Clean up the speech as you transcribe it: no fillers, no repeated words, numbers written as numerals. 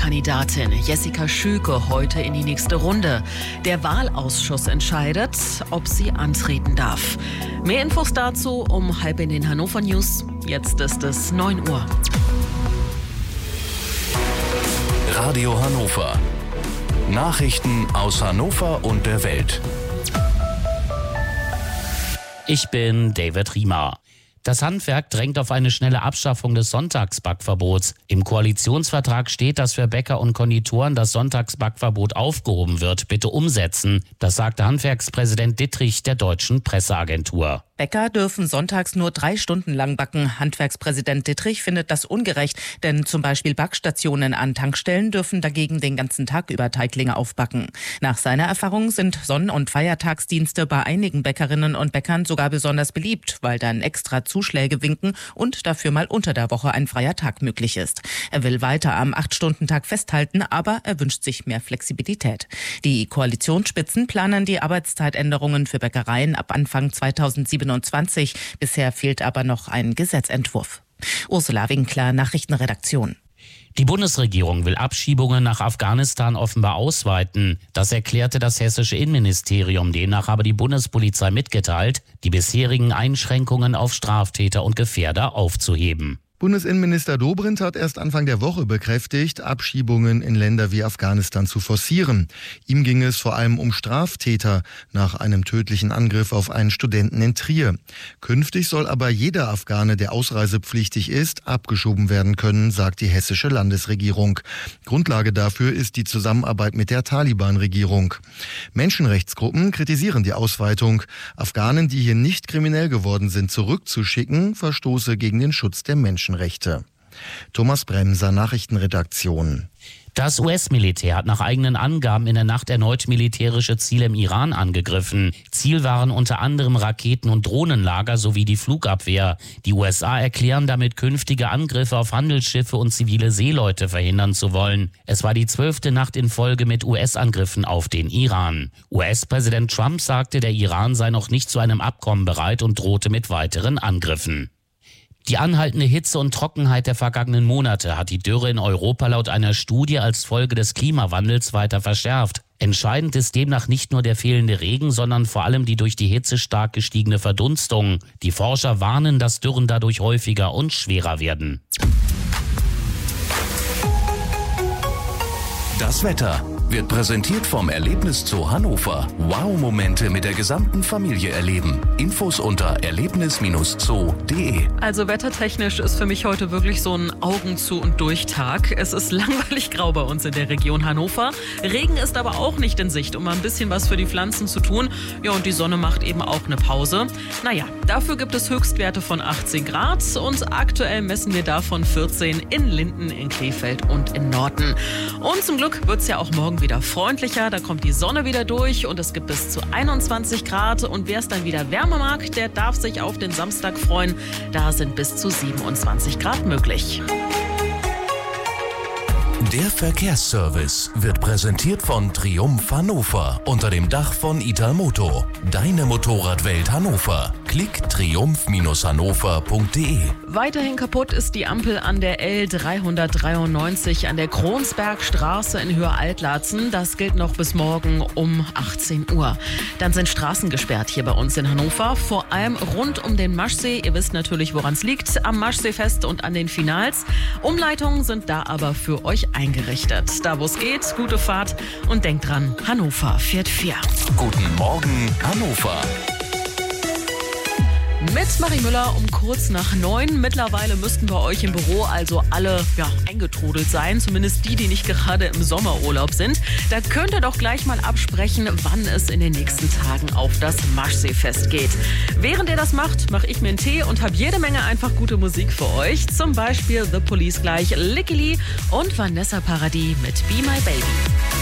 Kanzlerkandidatin Jessica Schülke heute in die nächste Runde. Der Wahlausschuss entscheidet, ob sie antreten darf. Mehr Infos dazu um 8:30 in den Hannover News. Jetzt ist es 9 Uhr. Radio Hannover. Nachrichten aus Hannover und der Welt. Ich bin David Riemer. Das Handwerk drängt auf eine schnelle Abschaffung des Sonntagsbackverbots. Im Koalitionsvertrag steht, dass für Bäcker und Konditoren das Sonntagsbackverbot aufgehoben wird. Bitte umsetzen. Das sagte Handwerkspräsident Dittrich der Deutschen Presseagentur. Bäcker dürfen sonntags nur 3 Stunden lang backen. Handwerkspräsident Dittrich findet das ungerecht, denn zum Beispiel Backstationen an Tankstellen dürfen dagegen den ganzen Tag über Teiglinge aufbacken. Nach seiner Erfahrung sind Sonn- und Feiertagsdienste bei einigen Bäckerinnen und Bäckern sogar besonders beliebt, weil dann extra Zuschläge winken und dafür mal unter der Woche ein freier Tag möglich ist. Er will weiter am 8-Stunden-Tag festhalten, aber er wünscht sich mehr Flexibilität. Die Koalitionsspitzen planen die Arbeitszeitänderungen für Bäckereien ab Anfang 2027. Bisher fehlt aber noch ein Gesetzentwurf. Ursula Winkler, Nachrichtenredaktion. Die Bundesregierung will Abschiebungen nach Afghanistan offenbar ausweiten. Das erklärte das hessische Innenministerium. Demnach habe die Bundespolizei mitgeteilt, die bisherigen Einschränkungen auf Straftäter und Gefährder aufzuheben. Bundesinnenminister Dobrindt hat erst Anfang der Woche bekräftigt, Abschiebungen in Länder wie Afghanistan zu forcieren. Ihm ging es vor allem um Straftäter nach einem tödlichen Angriff auf einen Studenten in Trier. Künftig soll aber jeder Afghane, der ausreisepflichtig ist, abgeschoben werden können, sagt die hessische Landesregierung. Grundlage dafür ist die Zusammenarbeit mit der Taliban-Regierung. Menschenrechtsgruppen kritisieren die Ausweitung. Afghanen, die hier nicht kriminell geworden sind, zurückzuschicken, verstoße gegen den Schutz der Menschenrechte. Thomas Bremser, Nachrichtenredaktion. Das US-Militär hat nach eigenen Angaben in der Nacht erneut militärische Ziele im Iran angegriffen. Ziel waren unter anderem Raketen- und Drohnenlager sowie die Flugabwehr. Die USA erklären damit, künftige Angriffe auf Handelsschiffe und zivile Seeleute verhindern zu wollen. Es war die 12. Nacht in Folge mit US-Angriffen auf den Iran. US-Präsident Trump sagte, der Iran sei noch nicht zu einem Abkommen bereit und drohte mit weiteren Angriffen. Die anhaltende Hitze und Trockenheit der vergangenen Monate hat die Dürre in Europa laut einer Studie als Folge des Klimawandels weiter verschärft. Entscheidend ist demnach nicht nur der fehlende Regen, sondern vor allem die durch die Hitze stark gestiegene Verdunstung. Die Forscher warnen, dass Dürren dadurch häufiger und schwerer werden. Das Wetter wird präsentiert vom Erlebniszoo Hannover. Wow-Momente mit der gesamten Familie erleben. Infos unter erlebnis-zoo.de. Also wettertechnisch ist für mich heute wirklich so ein Augen zu und durch Tag. Es ist langweilig grau bei uns in der Region Hannover. Regen ist aber auch nicht in Sicht, um mal ein bisschen was für die Pflanzen zu tun. Ja, und die Sonne macht eben auch eine Pause. Naja, dafür gibt es Höchstwerte von 18 Grad und aktuell messen wir davon 14 in Linden, in Krefeld und in Norden. Und zum Glück wird es ja auch morgen wieder freundlicher, da kommt die Sonne wieder durch und es gibt bis zu 21 Grad. Und wer es dann wieder wärmer mag, der darf sich auf den Samstag freuen. Da sind bis zu 27 Grad möglich. Der Verkehrsservice wird präsentiert von Triumph Hannover unter dem Dach von Italmoto. Deine Motorradwelt Hannover. Klick triumph-hannover.de. Weiterhin kaputt ist die Ampel an der L393 an der Kronsbergstraße in Höhe Altlatzen. Das gilt noch bis morgen um 18 Uhr. Dann sind Straßen gesperrt hier bei uns in Hannover, vor allem rund um den Maschsee. Ihr wisst natürlich, woran es liegt, am Maschseefest und an den Finals. Umleitungen sind da aber für euch eingerichtet. Da wo es geht, gute Fahrt und denkt dran, Hannover fährt 4. Guten Morgen Hannover. Mit Marie Müller um kurz nach 9. Mittlerweile müssten bei euch im Büro also alle eingetrudelt sein, zumindest die nicht gerade im Sommerurlaub sind. Da könnt ihr doch gleich mal absprechen, wann es in den nächsten Tagen auf das Maschseefest geht. Während ihr das macht, mache ich mir einen Tee und habe jede Menge einfach gute Musik für euch. Zum Beispiel The Police gleich, Licky Lee und Vanessa Paradis mit Be My Baby.